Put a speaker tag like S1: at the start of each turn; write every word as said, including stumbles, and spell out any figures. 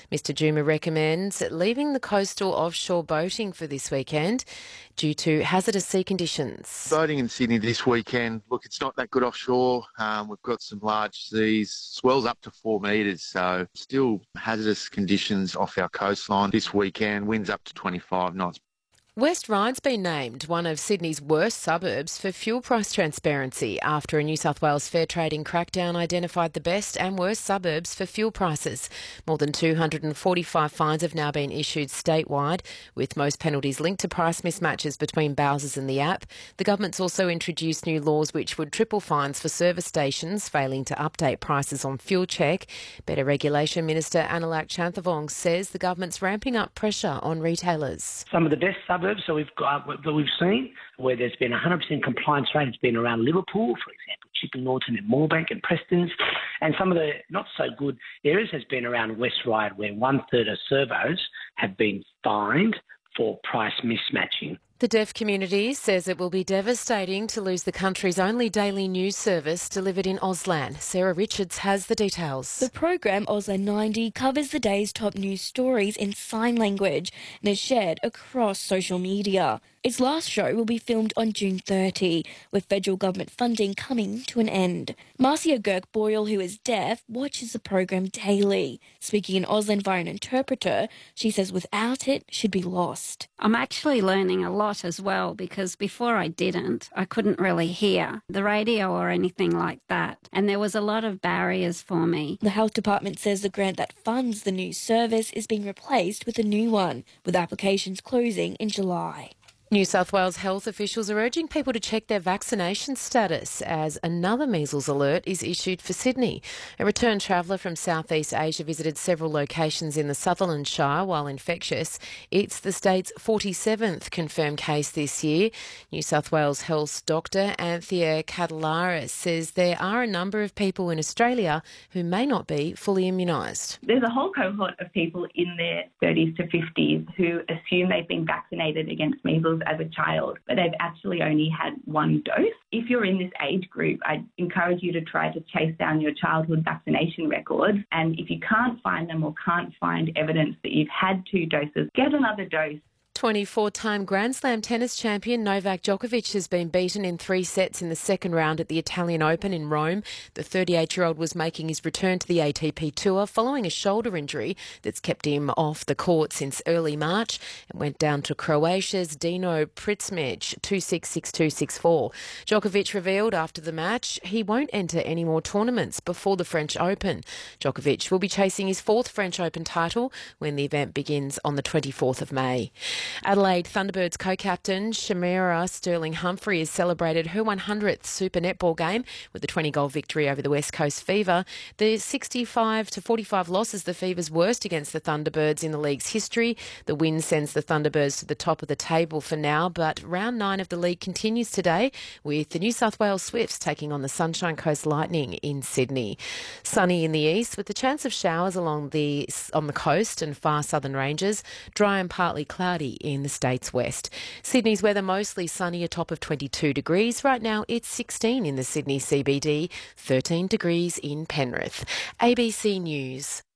S1: Mister Juma recommends leaving the coastal offshore boating for this weekend due to hazardous sea conditions.
S2: Boating in Sydney this weekend, look, it's not that good offshore. Um, we've got some large seas, swells up to four metres, so still hazardous conditions off our coastline this weekend. Winds up to twenty-five knots.
S1: West Ryde's been named one of Sydney's worst suburbs for fuel price transparency after a New South Wales fair trading crackdown identified the best and worst suburbs for fuel prices. More than two hundred forty-five fines have now been issued statewide, with most penalties linked to price mismatches between Bowsers and the app. The government's also introduced new laws which would triple fines for service stations failing to update prices on fuel check. Better Regulation Minister Anilak Chanthavong says the government's ramping up pressure on retailers.
S3: Some of the best suburbs that we've got, that we've seen, where there's been a one hundred percent compliance rate, has been around Liverpool, for example, Chipping Norton and Moorebank and Preston's. And some of the not so good areas has been around West Ryde, where one third of servos have been fined for price mismatching.
S1: The deaf community says it will be devastating to lose the country's only daily news service delivered in Auslan. Sarah Richards has the details.
S4: The program Auslan ninety covers the day's top news stories in sign language and is shared across social media. Its last show will be filmed on June thirtieth, with federal government funding coming to an end. Marcia Girk-Boyle, who is deaf, watches the program daily. Speaking in Auslan via an interpreter, she says without it, she'd be lost.
S5: I'm actually learning a lot as well, because before I didn't, I couldn't really hear the radio or anything like that, and there was a lot of barriers for me.
S4: The Health Department says the grant that funds the new service is being replaced with a new one, with applications closing in July.
S1: New South Wales health officials are urging people to check their vaccination status as another measles alert is issued for Sydney. A returned traveller from Southeast Asia visited several locations in the Sutherland Shire while infectious. It's the state's forty-seventh confirmed case this year. New South Wales Health's Doctor Anthea Catalaris says there are a number of people in Australia who may not be fully immunised.
S6: There's a whole cohort of people in their thirties to fifties who assume they've been vaccinated against measles as a child, but they've actually only had one dose. If you're in this age group, I'd encourage you to try to chase down your childhood vaccination records, and if you can't find them or can't find evidence that you've had two doses, get another dose.
S1: twenty-four-time Grand Slam tennis champion Novak Djokovic has been beaten in three sets in the second round at the Italian Open in Rome. The thirty-eight-year-old was making his return to the A T P Tour following a shoulder injury that's kept him off the court since early March and went down to Croatia's Dino Pricmic two six six two six four. Djokovic revealed after the match he won't enter any more tournaments before the French Open. Djokovic will be chasing his fourth French Open title when the event begins on the twenty-fourth of May. Adelaide Thunderbirds co-captain Shamira Sterling-Humphrey has celebrated her one hundredth Super Netball game with a twenty-goal victory over the West Coast Fever. The sixty-five to forty-five loss is the Fever's worst against the Thunderbirds in the league's history. The win sends the Thunderbirds to the top of the table for now, but round nine of the league continues today with the New South Wales Swifts taking on the Sunshine Coast Lightning in Sydney. Sunny in the east with the chance of showers along the on the coast and far southern ranges. Dry and partly cloudy in the state's west. Sydney's weather mostly sunny, a top of twenty-two degrees. Right now it's sixteen in the Sydney C B D, thirteen degrees in Penrith. A B C News.